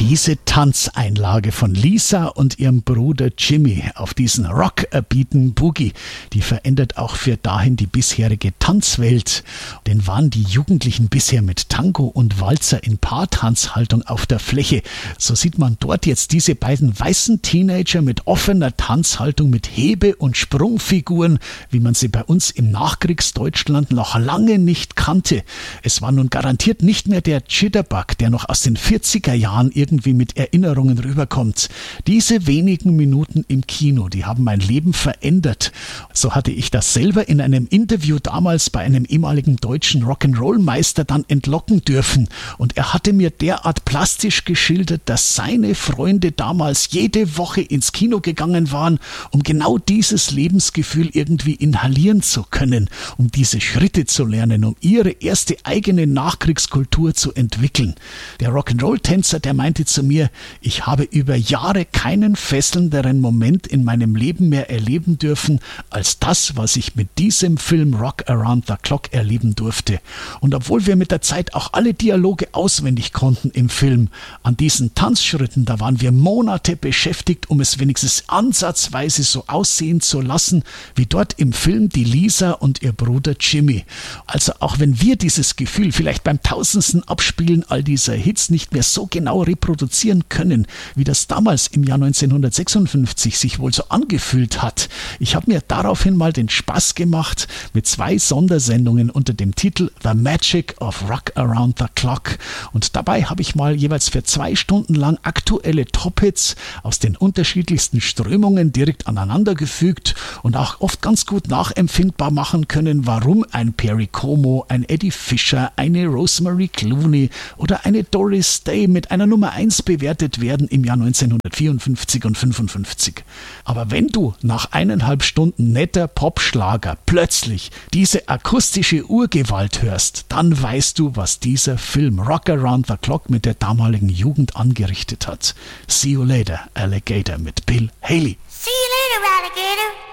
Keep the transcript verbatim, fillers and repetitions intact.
Diese Tanzeinlage von Lisa und ihrem Bruder Jimmy auf diesen Rock-Beaten Boogie, die verändert auch für dahin die bisherige Tanzwelt. Denn waren die Jugendlichen bisher mit Tango und Walzer in Paartanzhaltung auf der Fläche, so sieht man dort jetzt diese beiden weißen Teenager mit offener Tanzhaltung mit Hebe- und Sprungfiguren, wie man sie bei uns im Nachkriegsdeutschland noch lange nicht kannte. Es war nun garantiert nicht mehr der Jitterbug, der noch aus den vierziger Jahren irgendwie mit Erinnerungen rüberkommt. Diese wenigen Minuten im Kino, die haben mein Leben verändert. So hatte ich das selber in einem Interview damals bei einem ehemaligen deutschen Rock'n'Roll-Meister dann entlocken dürfen. Und er hatte mir derart plastisch geschildert, dass seine Freunde damals jede Woche ins Kino gegangen waren, um genau dieses Lebensgefühl irgendwie inhalieren zu können, um diese Schritte zu lernen, um ihre erste eigene Nachkriegskultur zu entwickeln. Der Rock'n'Roll-Tänzer, der meinte zu mir, ich habe über Jahre keinen fesselnderen Moment in meinem Leben mehr erleben dürfen, als das, was ich mit diesem Film Rock Around the Clock erleben durfte. Und obwohl wir mit der Zeit auch alle Dialoge auswendig konnten im Film, an diesen Tanzschritten, da waren wir Monate beschäftigt, um es wenigstens ansatzweise so aussehen zu lassen, wie dort im Film die Lisa und ihr Bruder Jimmy. Also auch wenn wir dieses Gefühl vielleicht beim tausendsten Abspielen all dieser Hits nicht mehr so genau reproduzieren können, wie das damals im Jahr neunzehnhundertsechsundfünfzig sich wohl so angefühlt hat. Ich habe mir daraufhin mal den Spaß gemacht mit zwei Sondersendungen unter dem Titel The Magic of Rock Around the Clock. Und dabei habe ich mal jeweils für zwei Stunden lang aktuelle Top-Hits aus den unterschiedlichsten Strömungen direkt aneinandergefügt und auch oft ganz gut nachempfindbar machen können, warum ein Perry Como, ein Eddie Fisher, eine Rosemary Clooney oder eine Doris Day mit einer Nummer eins bewertet werden im Jahr neunzehnhundertvierundfünfzig und fünfundfünfzig. Aber wenn du nach eineinhalb Stunden netter Popschlager plötzlich diese akustische Urgewalt hörst, dann weißt du, was dieser Film Rock Around the Clock mit der damaligen Jugend angerichtet hat. See you later, Alligator mit Bill Haley. See you later, Alligator.